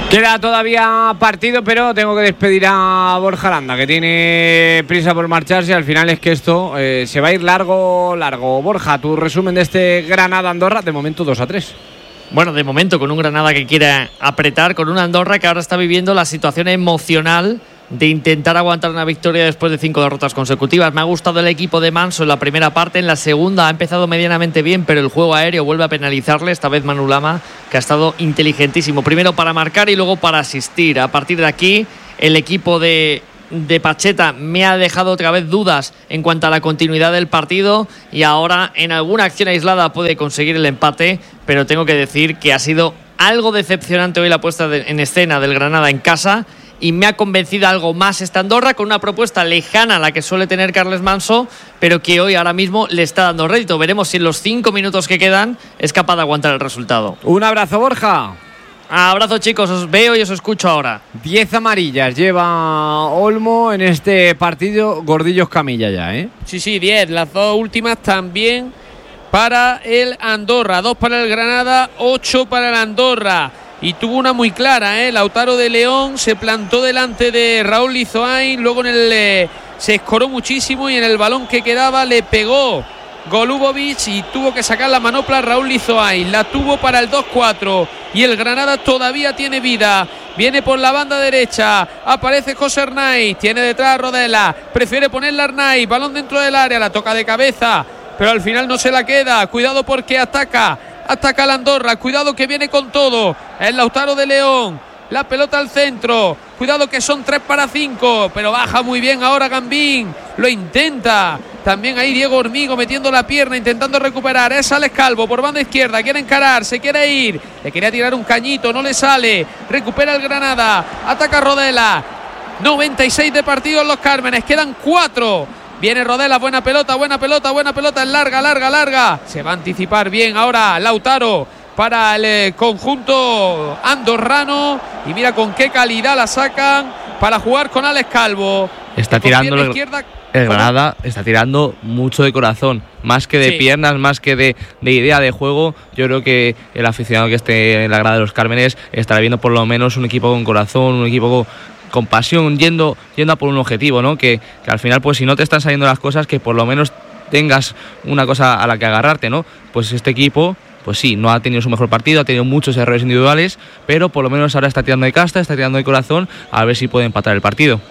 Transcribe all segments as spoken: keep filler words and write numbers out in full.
Queda todavía partido, pero tengo que despedir a Borja Aranda, que tiene prisa por marcharse. Al final es que esto eh, se va a ir largo, largo. Borja, tu resumen de este Granada-Andorra, de momento dos a tres. Bueno, de momento con un Granada que quiere apretar, con un Andorra que ahora está viviendo la situación emocional de intentar aguantar una victoria después de cinco derrotas consecutivas. Me ha gustado el equipo de Manso en la primera parte. En la segunda ha empezado medianamente bien, pero el juego aéreo vuelve a penalizarle. Esta vez Manu Lama, que ha estado inteligentísimo, primero para marcar y luego para asistir. A partir de aquí el equipo de, de Pacheta me ha dejado otra vez dudas en cuanto a la continuidad del partido, y ahora en alguna acción aislada puede conseguir el empate, pero tengo que decir que ha sido algo decepcionante hoy la puesta de, en escena del Granada en casa. Y me ha convencido algo más esta Andorra, con una propuesta lejana a la que suele tener Carles Manso, pero que hoy ahora mismo le está dando rédito. Veremos si en los cinco minutos que quedan es capaz de aguantar el resultado. Un abrazo, Borja. Abrazo, chicos, os veo y os escucho ahora. Diez amarillas lleva Olmo en este partido. Gordillos Camilla ya, ¿eh? Sí, sí, diez. Las dos últimas también para el Andorra. Dos para el Granada, ocho para el Andorra. Y tuvo una muy clara, ¿eh? Lautaro de León se plantó delante de Raúl Lizoain, luego en el eh, se escoró muchísimo y en el balón que quedaba le pegó Golubovic y tuvo que sacar la manopla Raúl Lizoain. La tuvo para el dos cuatro y el Granada todavía tiene vida. Viene por la banda derecha, aparece José Arnaiz, tiene detrás a Rodela, prefiere ponerla a Arnaiz, balón dentro del área, la toca de cabeza, pero al final no se la queda. Cuidado porque ataca. Ataca la Andorra, cuidado que viene con todo. El Lautaro de León, la pelota al centro. Cuidado que son tres para cinco, pero baja muy bien ahora Gambín. Lo intenta. También ahí Diego Hormigo metiendo la pierna, intentando recuperar. Es Alex Calvo por banda izquierda, quiere encarar, se quiere ir. Le quería tirar un cañito, no le sale. Recupera el Granada, ataca Rodela. noventa y seis de partido en Los Cármenes, quedan cuatro. Viene Rodela, buena pelota, buena pelota, buena pelota, es larga, larga, larga. Se va a anticipar bien ahora Lautaro para el eh, conjunto andorrano. Y mira con qué calidad la sacan para jugar con Alex Calvo. Está tirando el, izquierda, el Granada, está tirando mucho de corazón, más que de sí. piernas, más que de, de idea de juego. Yo creo que el aficionado que esté en la grada de Los Cármenes estará viendo por lo menos un equipo con corazón, un equipo con con pasión, yendo, yendo a por un objetivo, ¿no? Que, que al final, pues si no te están saliendo las cosas, que por lo menos tengas una cosa a la que agarrarte, ¿no? Pues este equipo, pues sí, no ha tenido su mejor partido, ha tenido muchos errores individuales, pero por lo menos ahora está tirando de casta, está tirando de corazón, a ver si puede empatar el partido.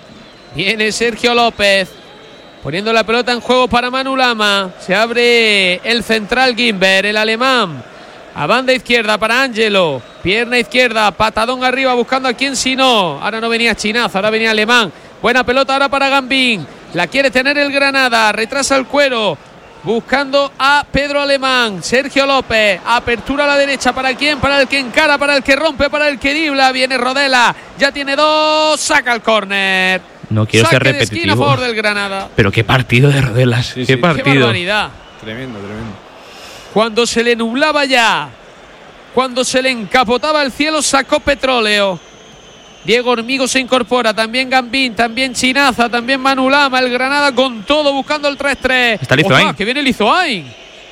Viene Sergio López, poniendo la pelota en juego para Manu Lama. Se abre el central Gimber, el alemán. A banda izquierda para Ángelo, pierna izquierda, patadón arriba buscando a quien si no. Ahora no venía Chinazo, ahora venía Alemán. Buena pelota ahora para Gambín, la quiere tener el Granada, retrasa el cuero, buscando a Pedro Alemán. Sergio López, apertura a la derecha, ¿para quién? Para el que encara, para el que rompe, para el que dribla. Viene Rodela, ya tiene dos, saca el córner. No quiero Saque ser repetitivo, de esquina a favor del Granada. Pero qué partido de Rodelas, sí, qué sí. partido. Qué barbaridad. Tremendo, tremendo. Cuando se le nublaba ya, cuando se le encapotaba el cielo, sacó petróleo. Diego Hormigo se incorpora, también Gambín, también Chinaza, también Manu Lama. El Granada con todo buscando el tres tres. Está Lizoain. Que viene Lizoain.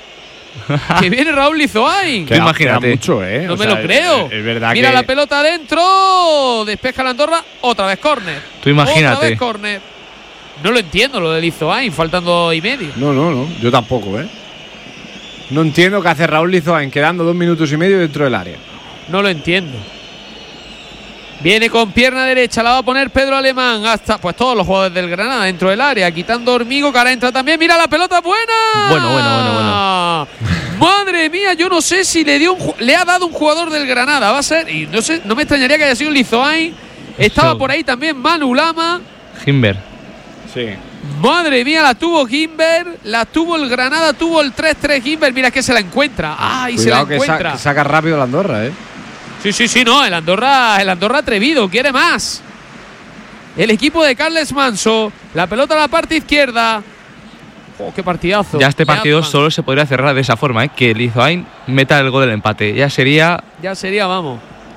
Que viene Raúl Lizoain. Que imagínate. Mucho, ¿eh? No o me sea, lo creo. Es, es verdad Mira que... la pelota adentro. Despeja la Andorra. Otra vez córner. Tú imagínate. Otra vez córner. No lo entiendo lo de Lizoain, faltando y medio. No, no, no. Yo tampoco, ¿eh? No entiendo qué hace Raúl Lizoain quedando dos minutos y medio dentro del área. No lo entiendo. Viene con pierna derecha, la va a poner Pedro Alemán. Hasta pues todos los jugadores del Granada dentro del área, quitando Hormigo, que ahora entra también. Mira la pelota buena. Bueno, bueno, bueno, bueno. Madre mía, yo no sé si le dio un, le ha dado un jugador del Granada. Va a ser, y no sé, no me extrañaría que haya sido Lizoain. Estaba Eso. por ahí también Manu Lama. Gimber. Sí. Madre mía, la tuvo Gimber, la tuvo el Granada, tuvo el tres tres Gimber. Mira que se la encuentra. Ay, se la encuentra. Que, sa- que saca rápido la Andorra, ¿eh? Sí, sí, sí, no, el Andorra, el Andorra atrevido, quiere más. El equipo de Carles Manso, la pelota a la parte izquierda. Oh, qué partidazo. Ya este partido ya, solo se podría cerrar de esa forma, ¿eh? Que Lizoain meta el gol del empate. Ya sería... Ya sería, vamos.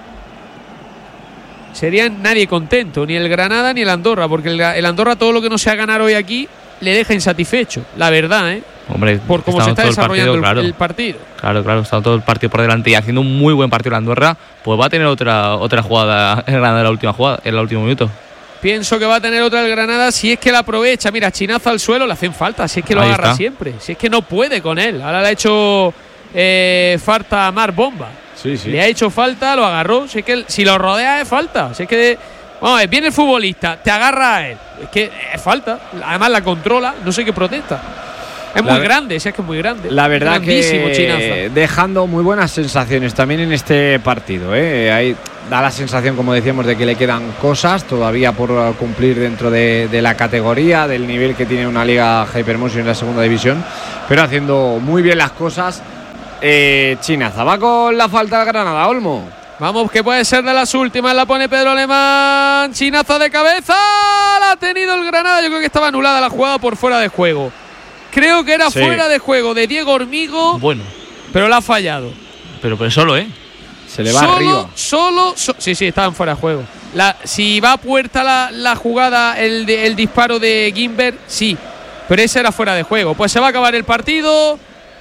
Sería nadie contento, ni el Granada ni el Andorra, porque el, el Andorra todo lo que no sea ganar hoy aquí le deja insatisfecho, la verdad, ¿eh? Hombre, por cómo se está todo el desarrollando partido, claro. el, el partido. Claro, claro, está todo el partido por delante y haciendo un muy buen partido la Andorra, pues va a tener otra otra jugada en Granada en la última jugada, en el último minuto. Pienso que va a tener otra el Granada si es que la aprovecha. Mira, chinazo al suelo, le hacen falta, si es que lo Ahí agarra está. siempre, si es que no puede con él. Ahora le ha hecho eh, falta a Mar Bomba. Sí, sí. Le ha hecho falta, lo agarró. Si es que si lo rodea es falta. Si es que vamos, viene el futbolista, te agarra a él. Es que es falta. Además la controla, no sé qué protesta. Es La muy ver- grande, si es que es muy grande. La verdad Grandísimo, que Chinaza. dejando muy buenas sensaciones también en este partido. ¿eh? Ahí da la sensación, como decíamos, de que le quedan cosas todavía por cumplir dentro de, de la categoría, del nivel que tiene una liga Hypermotion en la segunda división, pero haciendo muy bien las cosas. Eh, Chinaza va con la falta del Granada, Olmo. Vamos, que puede ser de las últimas. La pone Pedro Alemán. Chinaza de cabeza. La ha tenido el Granada. Yo creo que estaba anulada la jugada por fuera de juego. Creo que era Sí. fuera de juego de Diego Hormigo, Bueno, pero la ha fallado. pero, pero solo, ¿eh? Se le va solo, arriba. Solo, so- sí, sí, estaban fuera de juego. La, si va a puerta la, la jugada, el, de- el disparo de Gimber, sí. Pero ese era fuera de juego. Pues se va a acabar el partido.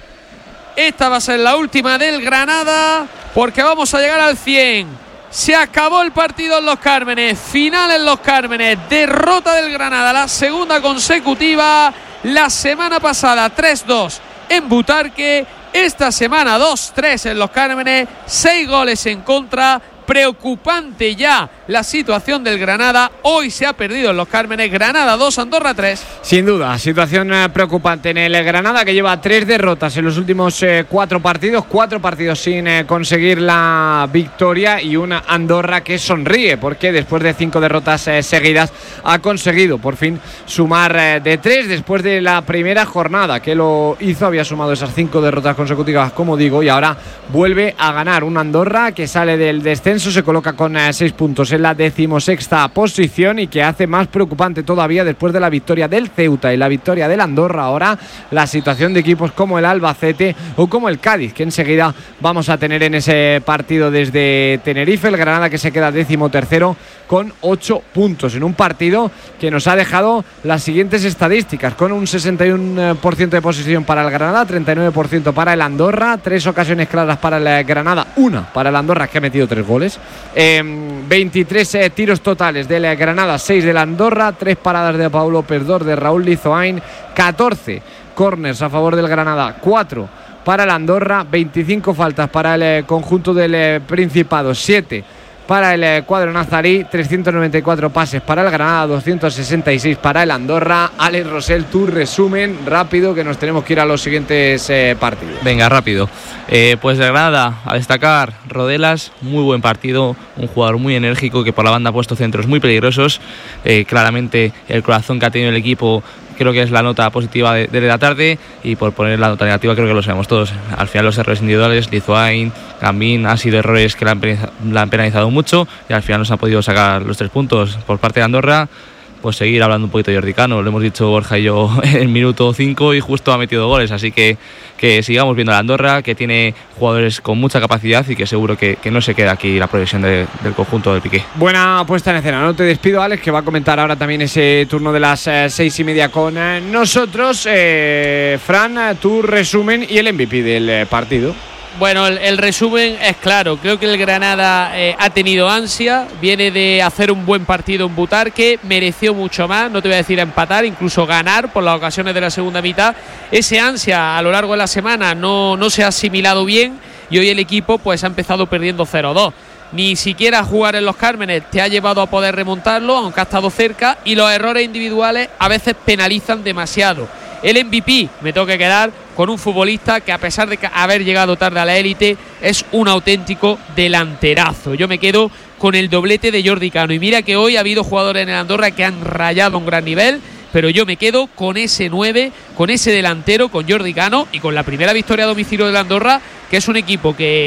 Esta va a ser la última del Granada, porque vamos a llegar al cien. Se acabó el partido en Los Cármenes. Final en Los Cármenes. Derrota del Granada, la segunda consecutiva. La semana pasada tres dos en Butarque. Esta semana dos tres en Los Cármenes. Seis goles en contra. Preocupante ya la situación del Granada. Hoy se ha perdido en Los Cármenes. Granada dos, Andorra tres. Sin duda, situación eh, preocupante en el Granada, que lleva tres derrotas en los últimos eh, cuatro partidos, cuatro partidos sin eh, conseguir la victoria, y una Andorra que sonríe porque después de cinco derrotas eh, seguidas ha conseguido por fin sumar eh, de tres después de la primera jornada que lo hizo, había sumado esas cinco derrotas consecutivas, como digo, y ahora vuelve a ganar. Una Andorra que sale del descenso, se coloca con eh, seis puntos en la decimosexta posición, y que hace más preocupante todavía después de la victoria del Ceuta y la victoria del Andorra ahora la situación de equipos como el Albacete o como el Cádiz, que enseguida vamos a tener en ese partido desde Tenerife. El Granada que se queda decimotercero con ocho puntos en un partido que nos ha dejado las siguientes estadísticas, con un sesenta y uno por ciento de posesión para el Granada, treinta y nueve por ciento para el Andorra, tres ocasiones claras para el Granada, una para el Andorra, que ha metido tres goles, eh, veintitrés eh, tiros totales del Granada, seis del Andorra, tres paradas de Pau López, dos de Raúl Lizoain, catorce corners a favor del Granada, cuatro para el Andorra, veinticinco faltas para el eh, conjunto del eh, Principado, siete para el eh, cuadro nazarí, trescientos noventa y cuatro pases para el Granada, doscientos sesenta y seis para el Andorra. Alex Rosell, tu resumen rápido, que nos tenemos que ir a los siguientes eh, partidos. Venga, rápido. Eh, pues de Granada, a destacar, Rodelas, muy buen partido, un jugador muy enérgico que por la banda ha puesto centros muy peligrosos. Eh, claramente el corazón que ha tenido el equipo creo que es la nota positiva de, de la tarde, y por poner la nota negativa creo que lo sabemos todos. Al final los errores individuales, Lizoain, Gambín, han sido errores que la han, penaliza, la han penalizado mucho, y al final no se han podido sacar los tres puntos. Por parte de Andorra, pues seguir hablando un poquito de Jordi Cano. Lo hemos dicho Borja y yo en minuto cinco y justo ha metido goles, así que que sigamos viendo a la Andorra, que tiene jugadores con mucha capacidad y que seguro que, que no se queda aquí la progresión de, del conjunto del Piqué. Buena puesta en escena. No te despido, Alex, que va a comentar ahora también ese turno de las eh, seis y media con eh, nosotros. eh, Fran, eh, tu resumen y el M V P del eh, partido. Bueno, el, el resumen es claro. Creo que el Granada eh, ha tenido ansia, viene de hacer un buen partido en Butarque, mereció mucho más, no te voy a decir empatar, incluso ganar por las ocasiones de la segunda mitad. Ese ansia a lo largo de la semana no, no se ha asimilado bien, y hoy el equipo pues ha empezado perdiendo cero dos. Ni siquiera jugar en Los Cármenes te ha llevado a poder remontarlo, aunque ha estado cerca, y los errores individuales a veces penalizan demasiado. El M V P me tengo que quedar con un futbolista que, a pesar de haber llegado tarde a la élite, es un auténtico delanterazo. Yo me quedo con el doblete de Jordi Cano, y mira que hoy ha habido jugadores en el Andorra que han rayado a un gran nivel, pero yo me quedo con ese nueve, con ese delantero, con Jordi Cano, y con la primera victoria a domicilio del Andorra, que es un equipo que,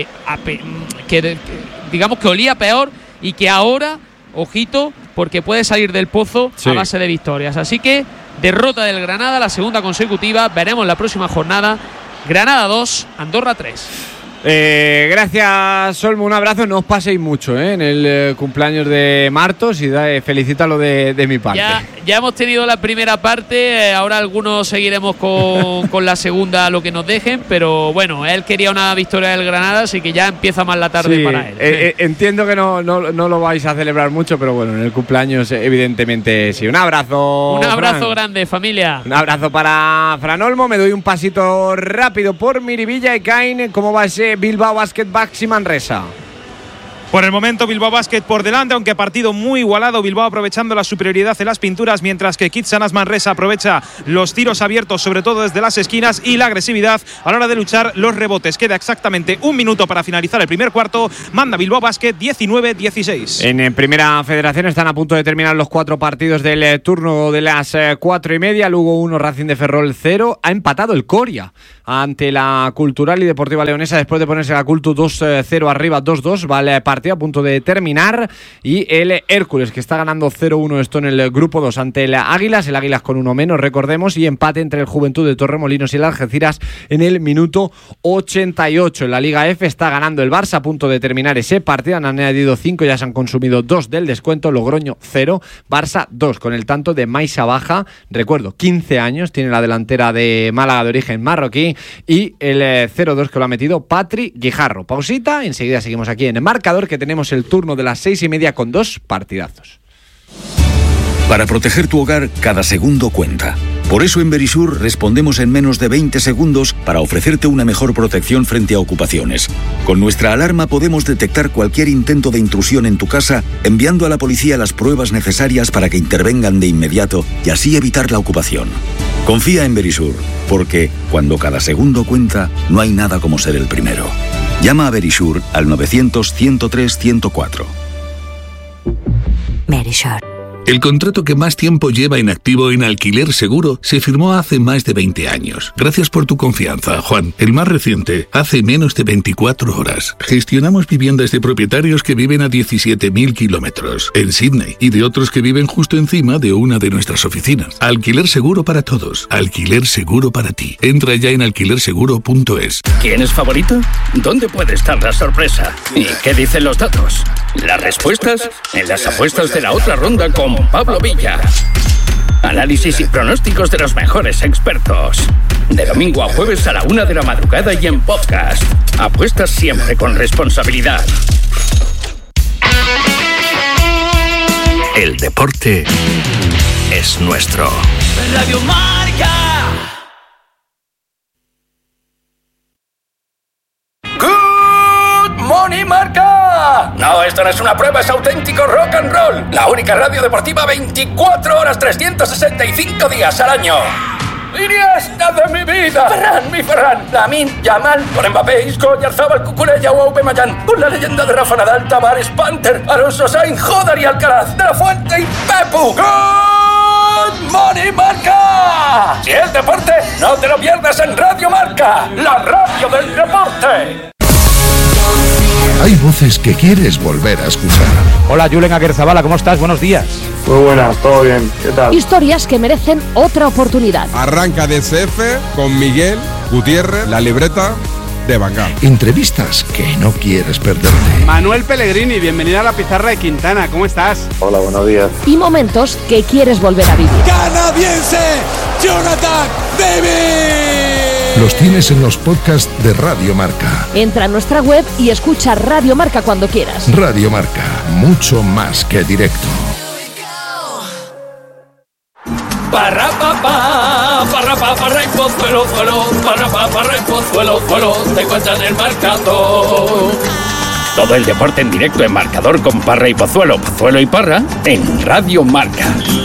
que digamos que olía peor, y que ahora, ojito, porque puede salir del pozo sí. a base de victorias. Así que derrota del Granada, la segunda consecutiva. Veremos la próxima jornada. Granada dos, Andorra tres. Eh, gracias, Olmo, un abrazo. No os paséis mucho ¿eh? en el eh, cumpleaños de Martos, y da, eh, felicítalo de, de mi parte. Ya, ya hemos tenido la primera parte, eh, ahora algunos seguiremos con, con la segunda, lo que nos dejen, pero bueno, él quería una victoria del Granada, así que ya empieza más la tarde sí, para él. Eh, eh, entiendo que no, no, no lo vais a celebrar mucho, pero bueno, en el cumpleaños evidentemente sí. Un abrazo. Un abrazo Fran. grande, familia. Un abrazo para Fran Olmo. Me doy un pasito rápido por Miribilla y Cain. ¿Cómo va ese Bilbao Basket Baxi Manresa? Por el momento Bilbao Basket por delante, aunque partido muy igualado. Bilbao aprovechando la superioridad en las pinturas, mientras que Kitsanas Manresa aprovecha los tiros abiertos, sobre todo desde las esquinas, y la agresividad a la hora de luchar los rebotes. Queda exactamente un minuto para finalizar el primer cuarto. Manda Bilbao Basket diecinueve dieciséis. En Primera Federación están a punto de terminar los cuatro partidos del eh, turno de las eh, cuatro y media. Lugo uno, Racing de Ferrol cero. Ha empatado el Coria ante la Cultural y Deportiva Leonesa después de ponerse la Cultu dos cero arriba, dos dos. Vale, partido a punto de terminar, y el Hércules que está ganando cero uno esto en el grupo dos ante el Águilas, el Águilas con uno menos, recordemos, y empate entre el Juventud de Torremolinos y el Algeciras en el minuto ochenta y ocho. En la Liga F está ganando el Barça a punto de terminar ese partido, han añadido cinco, ya se han consumido dos del descuento. Logroño cero, Barça dos, con el tanto de Maisa Baja, recuerdo, quince años, tiene la delantera de Málaga de origen marroquí, y el cero dos que lo ha metido Patri Guijarro. Pausita, enseguida seguimos aquí en el marcador, que tenemos el turno de las seis y media con dos partidazos. Para proteger tu hogar, cada segundo cuenta. Por eso en Verisur respondemos en menos de veinte segundos para ofrecerte una mejor protección frente a ocupaciones. Con nuestra alarma podemos detectar cualquier intento de intrusión en tu casa, enviando a la policía las pruebas necesarias para que intervengan de inmediato y así evitar la ocupación. Confía en Verisur, porque cuando cada segundo cuenta, no hay nada como ser el primero. Llama a Verisur al novecientos, ciento tres, ciento cuatro. Verisur. El contrato que más tiempo lleva en activo en Alquiler Seguro se firmó hace más de veinte años. Gracias por tu confianza, Juan. El más reciente, hace menos de veinticuatro horas. Gestionamos viviendas de propietarios que viven a diecisiete mil kilómetros en Sydney y de otros que viven justo encima de una de nuestras oficinas. Alquiler Seguro para todos. Alquiler Seguro para ti. Entra ya en alquiler seguro punto es. ¿Quién es favorito? ¿Dónde puede estar la sorpresa? ¿Y qué dicen los datos? Las respuestas en las apuestas de la otra ronda con Pablo Villa. Análisis y pronósticos de los mejores expertos. De domingo a jueves a la una de la madrugada y en podcast. Apuestas siempre con responsabilidad. El deporte es nuestro. Radio Marca. Good Morning Marca. No, esto no es una prueba, es auténtico rock and roll. La única radio deportiva veinticuatro horas, trescientos sesenta y cinco días al año. Iniesta de mi vida. Ferran, mi Ferran. Lamine Yamal. Por Mbappé, Isco, Oyarzabal, Cucurella o Aubameyang. Por la leyenda de Rafa Nadal, Tavares, Panther, Alonso Sainz, Jodar y Alcaraz. De la Fuente y Pepu. Good Morning Marca. Si es deporte, no te lo pierdas en Radio Marca, la radio del deporte. Hay voces que quieres volver a escuchar. Hola, Julen Aguerzabala, ¿cómo estás? Buenos días. Muy buenas, todo bien, ¿qué tal? Historias que merecen otra oportunidad. Arranca D S F con Miguel Gutiérrez, la libreta de Bangal. Entrevistas que no quieres perderte. Manuel Pellegrini, bienvenido a la pizarra de Quintana, ¿cómo estás? Hola, buenos días. Y momentos que quieres volver a vivir. ¡Canadiense! ¡Jonathan David! Los tienes en los podcasts de Radio Marca. Entra a nuestra web y escucha Radio Marca cuando quieras. Radio Marca, mucho más que directo. Parra pa pa, parra pa parra y pozuelo, zuelo, parra pa parra y pozuelo, zuelo, te cuentan el marcador. Todo el deporte en directo en marcador con Parra y Pozuelo, Pozuelo y Parra en Radio Marca.